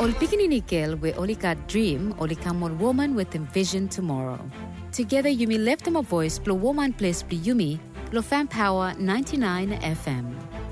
Ol pikininikil we olika dream olikamol woman with envision tomorrow. Together Yumi left them a voice, blow woman place Yumi, lo fan power 99 FM.